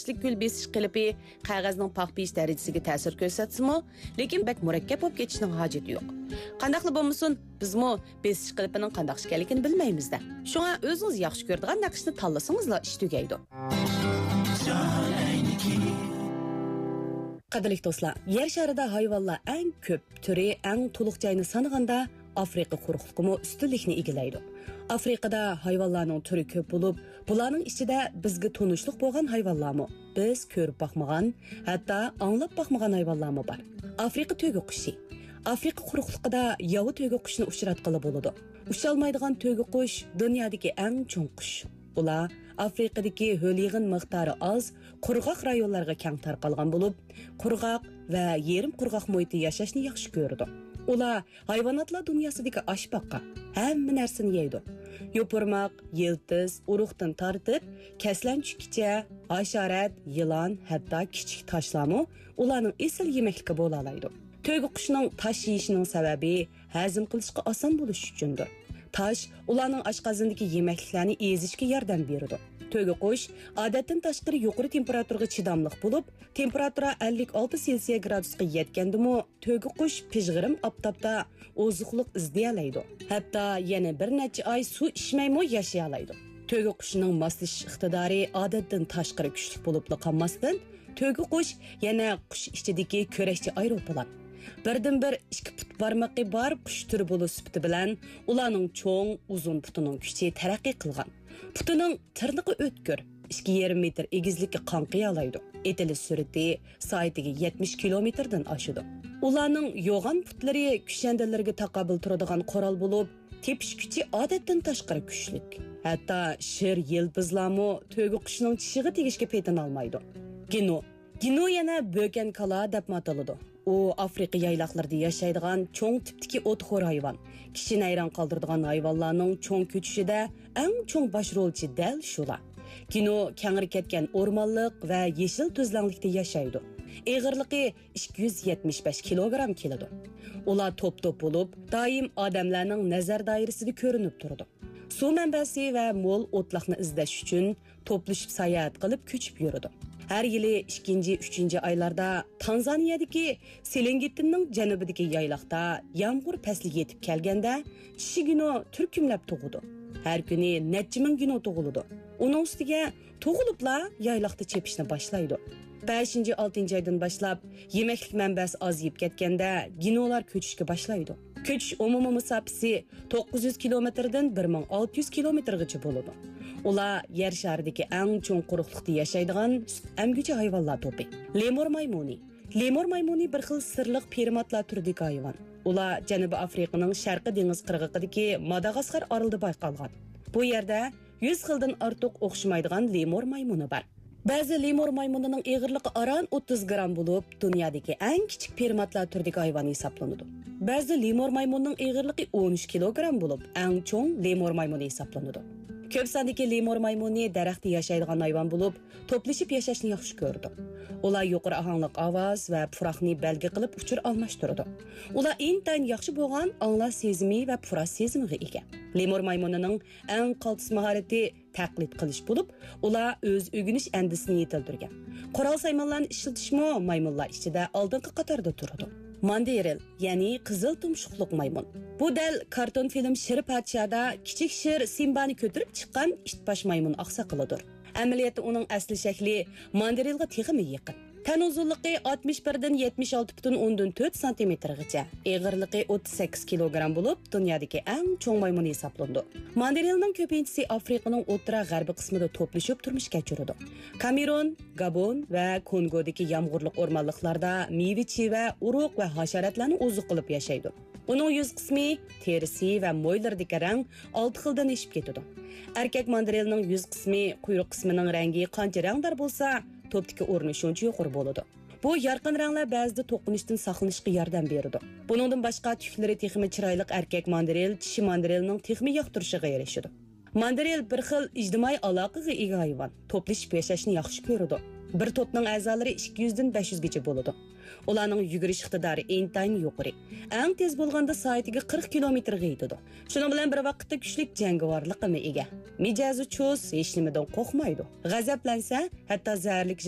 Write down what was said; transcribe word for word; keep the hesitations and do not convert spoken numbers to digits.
kuchli gul besish qilipi qog'ozning paqpish darajasiga ta'sir ko'rsatsimi, lekin bak murakkab bo'lib ketishining hojati yo'q. Qandaqli bo'lmasin, bizmi besish qilipining qandaq ekanligini bilmaymiz-da. Shunga o'zingiz yaxshi ko'radigan naqshni tanlasangizlar ish tugaydi. Qadrli do'stlar, yer sharida hayvonlar eng ko'p turi, eng to'liq joyni sanaganda Afrika quruqliqimi ustunlikni egallaydi. Afrikada hayvonlarning turi ko'p bo'lib, bularning ichida bizga tunishliq bo'lgan hayvonlarmi, biz ko'rib boqmagan, hatto anglab boqmagan hayvonlarmi bor. Afrika to'yga qushi. Afrika quruqliqida yovi to'yga qushni uchratqili bo'ladi. Uchalmaydigan to'yga qush dunyodagi eng cho'ng qush. Ular Afrikadagi ho'lig'in miqdori oz, qurg'oq rayonlarga keng tarqalgan bo'lib, qurg'oq va yerim qurg'oq muhitda yashashni yaxshi ko'radi. Ular hayvonotlar dunyosidagi oshpaqqa hamma narsani yeydi. Yo'purmoq, yiltiz, urug'dan tortib, kaslanchukcha, hasharot, yilon, hatto kichik toshlarmi ularning asl yemakligiga bo'la oladi. To'yga qushning tosh yeyishining sababi hazm qilishga oson bo'lishi uchundir. Taş, ularning oshqozondagi yemakliklarni ezishga yordam beradi. To'yga qush odatdan tashqari yuqori temperaturaga chidamliq bo'lib, temperatura ellik olti selsiya gradusga yetgandimi, to'yga qush pijg'irim oftobda oziqliq izlayalaydi. Hatto yana bir necha oy suv ichmaymi yashay oladi. To'yga qushning moslashish iqtidori odatdan tashqari kuchli bo'lib qolmasdan, to'yga qush yana qush ichidagi ko'rakchi aeroplan. Birdan bir ikki put barmoqi bor qush turi bo'lish sifati bilan ularning cho'ng, uzun putining kuchi taraqqiy qilgan. Putining tirniqi o'tkir, ikki yarim metr egizlikka qanqiy oladi. Etili surati soatiga yetmish kilometrdan oshadi. Ularning yo'g'on putlari kushandalarga taqobil turadigan qoral bo'lib, tepish kuchi odatdan tashqari kuchli. Hatto sher yilpizlarmi to'yga qushning tishiga tegishga petin olmaydi. Gino Gino yana böken kala deb ataladi. U Afrika yayloqlarida yashaydigan cho'ng tipdagi o'txo'r hayvon. Kishini hayron qoldiradigan hayvonlarning cho'ng ko'chishida eng cho'ng bosh rolchi dal shular. Gino kengri ketgan o'rmonliq va yeshil tuzlanlikda yashaydi. Eg'irligi ikki yuz yetmish besh kilogramm keladi. Ular top-top bo'lib, doim odamlarning nazar doirasida ko'rinib turadi. Suv manbasi va mo'l o'tliqni izlash uchun to'plashib sayohat qilib ko'chib yuradi. Her yili ikkinchi uchinchi oylarda Tanzaniyadagi Serengetining janubidagi yayloqda yomg'ir fasli yetib kelganda chishigino turkumlab tug'udi. Har kuni necha ming gino tug'iladi. Uning ustiga tug'iliblar yayloqda chepishni boshlaydi. beshinchi oltinchi oydan boshlab yemaklik manbasi ozayib ketganda ginolar ko'chishga boshlaydi. Ko'chish umumiy masofasi to'qqiz yuz kilometrdan bir ming olti yuz kilometrgacha bo'ladi. Ular yer sharidagi eng cho'ng quruqlikda yashaydigan sut emguchi hayvonlar to'pi. Lemur maymuni. Lemur maymuni bir xil sirliq primatlar turidagi hayvon. Ular Janubiy Afrikaning Sharqiy dengiz qirg'og'idagi Madagaskar orolida bayqalgan. Bu yerda yuz xildan ortiq o'xshamaydigan lemur maymuni bor. Ba'zi lemur maymunining eg'irligi aran o'ttiz gramm bo'lib, dunyodagi eng kichik primatlar turidagi hayvon hisoblanadi. Ba'zi lemur maymunining eg'irligi o'n uch kilogramm bo'lib, eng cho'ng lemur maymuni hisoblanadi. Ko'p sondagi lemur maymuni daraxtda yashaydigan hayvon bo'lib, to'plashib yashashni yaxshi ko'rdi. Ular yuqori ohanglik ovoz va pufroqni belgi qilib uchur almashtiradi. Ular intayin yaxshi bo'lgan anglash sezimi va pufroq sezimiga ega. Lemur maymunining eng qaltis mahorati taqlid qilish bo'lib, ular o'z o'g'inish andisini yetildirgan. Qurol saymonlarni ishlatishmi maymunlar ichida oldingi qatorda turadi. Manderil, ya'ni qizil tumshuqliq maymun. Bu dal karton film Shir Padshada kichik shir Simbani ko'tirib chiqqan itbash maymun oqsoqilidir. Amaliyotda uning asli shakli manderilga teg'imi yaqin. Tan uzunligi oltmish birdan yetmish olti butun o'ndan to'rt santimetrgacha, eg'irligi o'ttiz sakkiz kilogramm bo'lib, dunyodagi eng cho'ng maymun hisoblanadi. Manderilning ko'pinchisi Afrikaning o'rta g'arbiy qismida to'plashib turmush kechiradi. Kamerun, Gabon va Kongodagi yomg'irli o'rmonliklarda meva-cheva, urug' va hasharotlarni o'zi qilib yashaydi. Uning yuz qismi, terisi va mo'ylaridagi rang olti xildan eshib ketadi. Erkak manderilning yuz qismi, quyruq qismining rangi qancha rangdor bo'lsa, topdagi o'rni shuncha yuqori bo'ladi. Bu yorqin ranglar ba'zida to'qinishdan saqlanishga yordam beradi. Buningdan boshqa tuklari texmi chiroyli erkak manderil tishi manderilning texmi yoqtirishiga erishadi. Manderil bir xil ijtimoiy aloqaga ega hayvon. To'plashib yashashni yaxshi ko'radi. Bir to'pning a'zolari ikki yuz dan besh yuz gacha bo'ladi. Ularning yugurish iqtidori intayin yuqori. Eng tez bo'lganda soatiga qirq kilometrga yetadi. Shuning bilan bir vaqtda kuchli jangovarlikqa ega. Mijozi chus, hech nimadan qo'rqmaydi. G'azablansa, hatto zaharlik